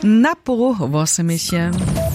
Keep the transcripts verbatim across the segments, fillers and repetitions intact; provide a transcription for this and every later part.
Na poru osmysie.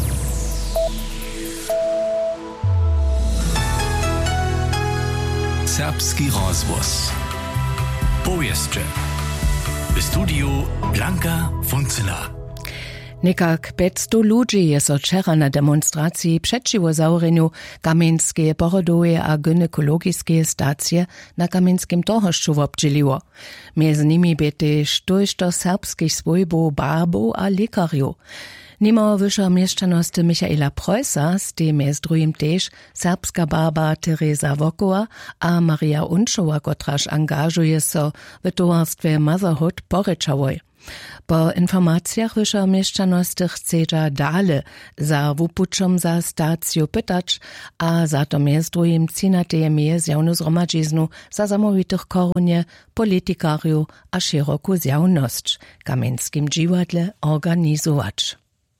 Serbski rozgłos. Powieszcze. W studiu Blanka Funcyla. Nekak petsto ludzi je so wczera na demonstracji przeciwko zaureniu kamieńskie porodowe a gynekologiskie stacje na kamieńskim tohoszczu obdzieliło. Między nimi by też sto serbskich swojbów, barbów a lekarjów. Nimo wyższa mieszczanosti Michaela Preussa, z tym jest drugim też serbska barba Teresa Wokowa a Maria Unszowa, kotraż angażuje so w towarstwie Motherhood poryczawej. Po informacjach wyższa mieszczanosti chce dalej za wupuczom za stację pytać, a za to jest drugim cinateje mie zjawnu zgromadziznu za zamówitych korunie, politikariów a szeroką zjawność kamieńskim dziwadle organizować.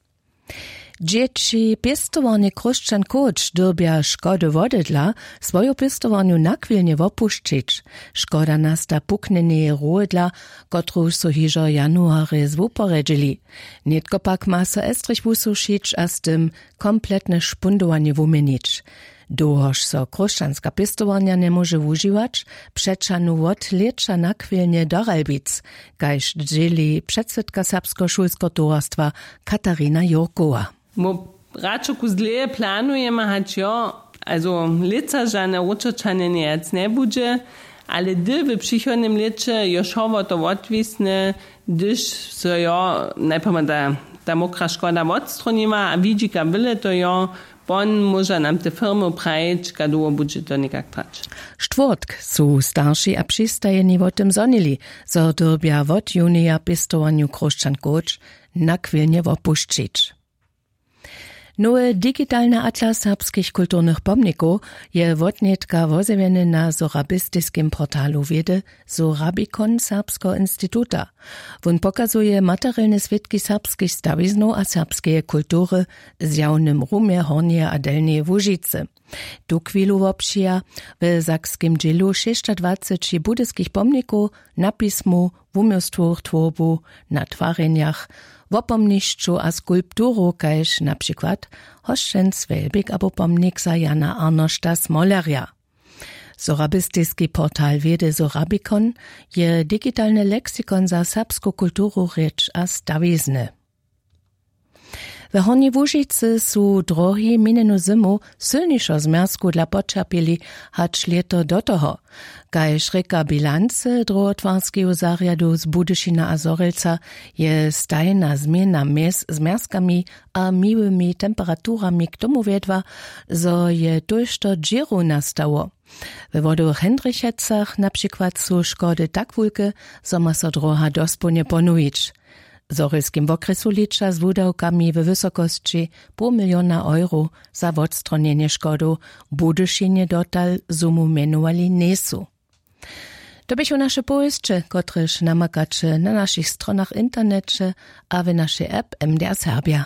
Dzieci pistowanie Kruszczan Koč dobia szkody wody dla swoją pistowaniu nakwilnie wopuszczyć. Szkoda nasta puknenie rodla, kotruż so hižo january zwuporedzili. Nitko pak ma so estrich wususzyć, a z tym kompletne szpundowanie wumenić. Dohoż so kruszczanska pistowania nie może używać, przeczanu wod lecza nakwilnie doralbic, kajż dzieli przedsedka serbsko-szulskiego towarstwa Katarina Jurkowa. Mo račoku zleje planujemy hać jo, also licażane uczoczane nic nie będzie, ale dy w przychodnim lecie joszowo to odwisne, gdyż so jo, najpierw ta, ta mokra szkoda odstronima, a widzika byle to jo, bon może nam te firmy prajić, kadu będzie to nikak trać. Štvrtk su starši a přistajeni o tym zonili, so dobia od junia pistowaniu Kruszczan Koč nakwilnie wopuszczyć. Nowy digitalny atlas serbskich kulturnych pomników je wotnietka wozewieny na zorabistyskim portalu wiedy Zorabikon Serbskiego Instytuta. Won pokazuje materialne świadki serbskich stawiznów a serbskiej kultury z jawnym rumie Hornie a Delnie Łużycy. Tu chwilu wopsija w sakskim dzielu dwadzieścia budyskich pomników na pismu, w umiejstwach tworbu, na twareniach, wopomniszczu a skulpturu, kajż na przykład Hoszczęc Welbik abo pomnik za Jana Arnošta Smolerja. Zorabistyski portal wiedy Zorabikon je digitalny leksykon za serbską kulturu, rzecz a stawizny. W Hornej Łużycy su drogi minenu zimu silniejszo zmierzchu dla poczerpili hać leto do toho. Kajż reka bilance drogotwarskiego zariadu z Budyšina a Zorelca je stajna zmiana mez zmierzchami a miłymi temperaturami k tomu wiedwa, zo je dojšto dżiru nastało. We wodowych Hendrichecach na przykład su szkody tak wulke, zo ma so droga dosponie ponujić. W Zorelskim okresu licza z wudawkami w wysokości pół miliona euro za odstronienie szkodu Budyšinie dotal sumu menowali nesu. To były nasze powieści, kotreż namakacie na naszych stronach internecie a w naszej app M D R Serbia.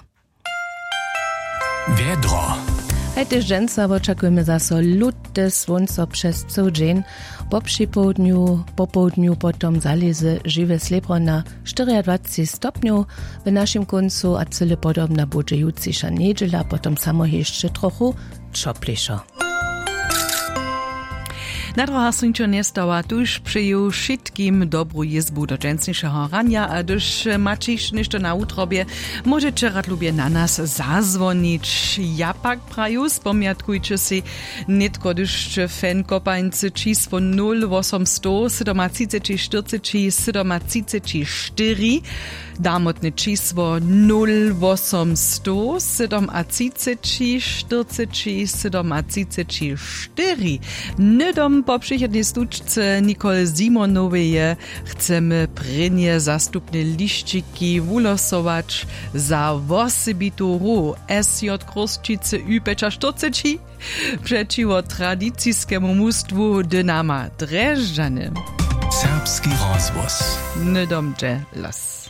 Wiedro. Hejty dżęca oczekujemy za so lute słońce przez cały dzień. Po przypołudniu, po południu potom zalezy żywe srebro na dwadzieścia stopniów. W naszym końcu a cyle podobna będzie jutrzejsza niedziela, potom samo jeszcze trochę czoplejszo. Na droha sądźo nie stała tuż przyjął wszystkim dobrą jezbu do dżęsniejszego rania, a gdyż macisz nieszto na utrobie, możecie rad lubię na nas zadzwonić. Ja pak praju, spomiatkujcie si, nitko gdyż fan kopańcy cziswo nul osiem sto siedemdziesiąt czterdzieści siedemdziesiąt cztery, damotne cziswo nul osiem sto siedemdziesiąt czterdzieści siedemdziesiąt cztery. Nydom po przychodnej stuczce Nicole Simonowej chcemy prynnie zastupne liściki ulosować za osobitą ru S J Kruszczycy U czterdzieści przeciwko tradycyjskiemu mustwu Dynama Dreżdżany. Serbski rozgłos. Nydom dże las.